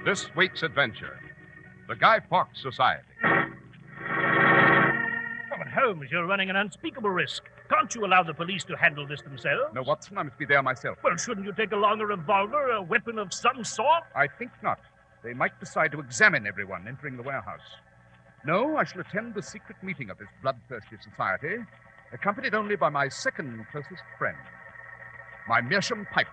This week's adventure, the Guy Fawkes Society. Oh, but Holmes, you're running an unspeakable risk. Can't you allow the police to handle this themselves? No, Watson, I must be there myself. Well, shouldn't you take along a revolver, a weapon of some sort? I think not. They might decide to examine everyone entering the warehouse. No, I shall attend the secret meeting of this bloodthirsty society, accompanied only by my second closest friend, my Meerschaum Piper.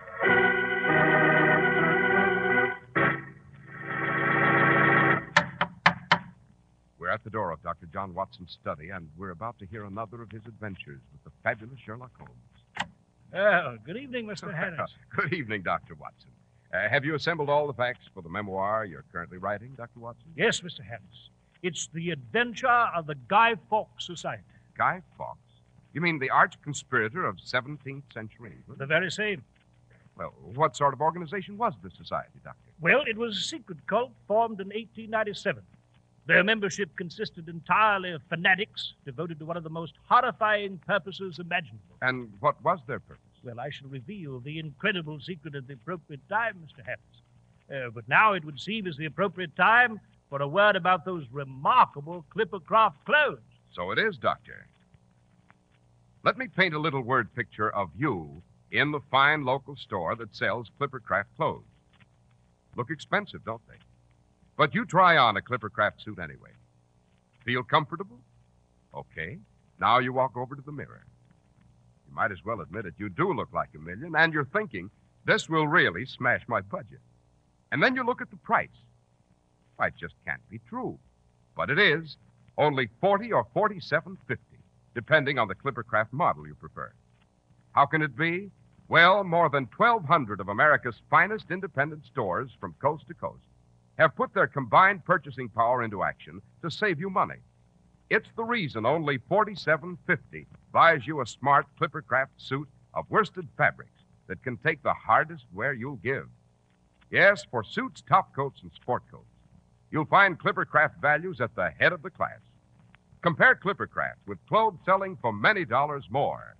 We're at the door of Dr. John Watson's study, and we're about to hear another of his adventures with the fabulous Sherlock Holmes. Oh, good evening, Mr. Harris. Good evening, Dr. Watson. Have you assembled all the facts for the memoir you're currently writing, Dr. Watson? Yes, Mr. Harris. It's the adventure of the Guy Fawkes Society. Guy Fawkes? You mean the arch conspirator of 17th century England? The very same. Well, what sort of organization was this society, Doctor? Well, it was a secret cult formed in 1897. Their membership consisted entirely of fanatics devoted to one of the most horrifying purposes imaginable. And what was their purpose? Well, I shall reveal the incredible secret at the appropriate time, Mr. Harris. But now it would seem is the appropriate time for a word about those remarkable Clippercraft clothes. So it is, Doctor. Let me paint a little word picture of you in the fine local store that sells Clippercraft clothes. Look expensive, don't they? But you try on a Clippercraft suit anyway. Feel comfortable? Okay. Now you walk over to the mirror. You might as well admit it. You do look like $1 million, and you're thinking, this will really smash my budget. And then you look at the price. Why, it just can't be true. But it is. Only $40 or $47.50, depending on the Clippercraft model you prefer. How can it be? Well, more than 1,200 of America's finest independent stores from coast to coast have put their combined purchasing power into action to save you money. It's the reason only $47.50 buys you a smart Clippercraft suit of worsted fabrics that can take the hardest wear you'll give. Yes, for suits, top coats, and sport coats, you'll find Clippercraft values at the head of the class. Compare Clippercraft with clothes selling for many dollars more.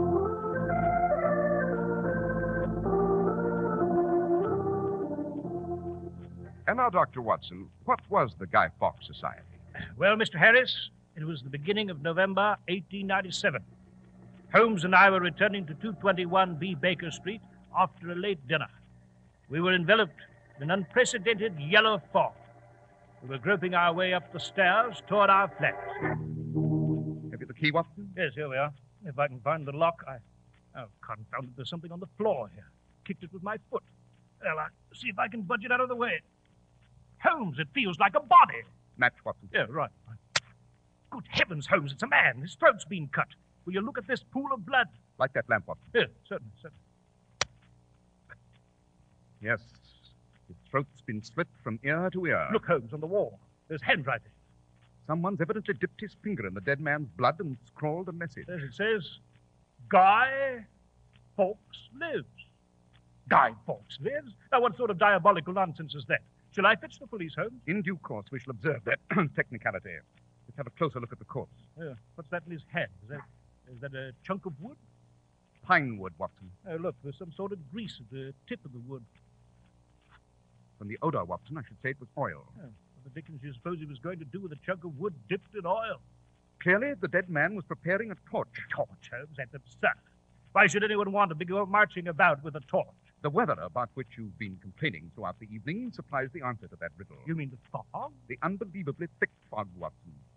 And now, Dr. Watson, what was the Guy Fawkes Society? Well, Mr. Harris, it was the beginning of November 1897. Holmes and I were returning to 221 B. Baker Street after a late dinner. We were enveloped in an unprecedented yellow fog. We were groping our way up the stairs toward our flats. Have you the key, Watson? Yes, here we are. If I can find the lock, Oh, confound it, there's something on the floor here. Kicked it with my foot. Well, I'll see if I can budge it out of the way. Holmes, it feels like a body. Match, Watson. Yeah, right. Good heavens, Holmes, it's a man. His throat's been cut. Will you look at this pool of blood? Light that lamp, Watson. Yeah, certainly. Yes. His throat's been slit from ear to ear. Look, Holmes, on the wall. There's handwriting. Someone's evidently dipped his finger in the dead man's blood and scrawled a message. Yes, it says, Guy Fawkes lives. Guy Fawkes lives? Now, what sort of diabolical nonsense is that? Shall I fetch the police, Holmes? In due course, we shall observe that technicality. Let's have a closer look at the corpse. What's that in his hand? Is that a chunk of wood? Pine wood, Watson. Oh, look, there's some sort of grease at the tip of the wood. From the odor, Watson, I should say it was oil. Oh, what the dickens do you suppose he was going to do with a chunk of wood dipped in oil? Clearly, the dead man was preparing a torch. Torch, Holmes? That's absurd. Why should anyone want to be marching about with a torch? The weather about which you've been complaining throughout the evening supplies the answer to that riddle. You mean the fog? The unbelievably thick fog, Watson.